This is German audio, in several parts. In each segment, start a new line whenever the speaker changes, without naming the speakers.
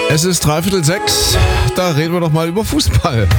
Es ist 5:45, da reden wir doch mal über Fußball.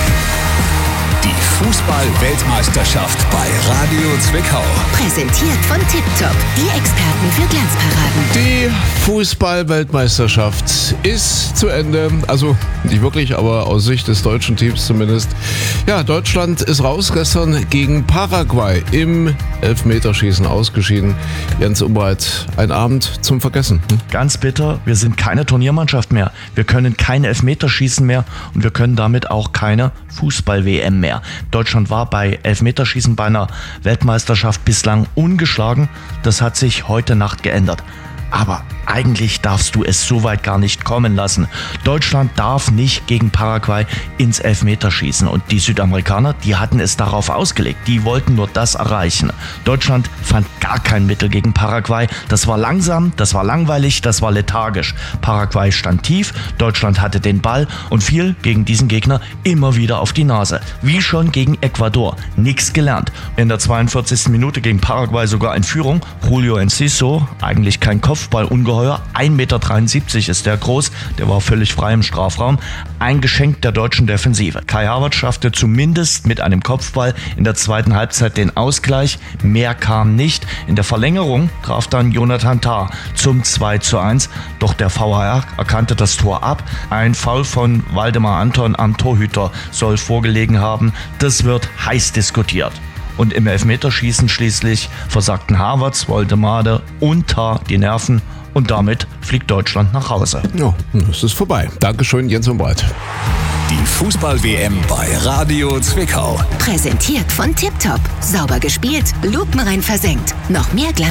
Die Fußball-Weltmeisterschaft bei Radio Zwickau.
Präsentiert von TipTop, die Experten für Glanzparaden.
Die Fußball-Weltmeisterschaft ist zu Ende. Also nicht wirklich, aber aus Sicht des deutschen Teams zumindest. Ja, Deutschland ist raus gestern gegen Paraguay im Elfmeterschießen ausgeschieden. Jens Umbreit, ein Abend zum Vergessen.
Ganz bitter, wir sind keine Turniermannschaft mehr. Wir können kein Elfmeterschießen mehr und wir können damit auch keine Fußball-WM mehr. Deutschland war bei Elfmeterschießen bei einer Weltmeisterschaft bislang ungeschlagen. Das hat sich heute Nacht geändert. Aber eigentlich darfst du es so weit gar nicht kommen lassen. Deutschland darf nicht gegen Paraguay ins Elfmeterschießen. Und die Südamerikaner, die hatten es darauf ausgelegt. Die wollten nur das erreichen. Deutschland fand gar kein Mittel gegen Paraguay. Das war langsam, das war langweilig, das war lethargisch. Paraguay stand tief, Deutschland hatte den Ball und fiel gegen diesen Gegner immer wieder auf die Nase. Wie schon gegen Ecuador. Nichts gelernt. In der 42. Minute gegen Paraguay sogar in Führung. Julio Enciso, eigentlich kein Kopfballungeheuer, 1,73 Meter ist der groß, der war völlig frei im Strafraum. Ein Geschenk der deutschen Defensive. Kai Havertz schaffte zumindest mit einem Kopfball in der zweiten Halbzeit den Ausgleich. Mehr kam nicht. In der Verlängerung traf dann Jonathan Tah zum 2:1. Doch der VAR erkannte das Tor ab. Ein Foul von Waldemar Anton am Torhüter soll vorgelegen haben. Das wird heiß diskutiert. Und im Elfmeterschießen schließlich versagten Havertz, Woldemade und Tah die Nerven. Und damit fliegt Deutschland nach Hause.
Ja, es ist vorbei. Dankeschön, Jens Umbreit.
Die Fußball-WM bei Radio Zwickau.
Präsentiert von TipTop. Sauber gespielt, lupenrein versenkt. Noch mehr Glanz